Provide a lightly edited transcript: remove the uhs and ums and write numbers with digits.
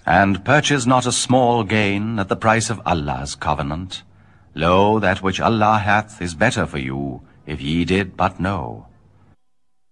And purchase not a small gain at the price of Allah's covenant. Lo, that which Allah hath is better for you, if ye did but know.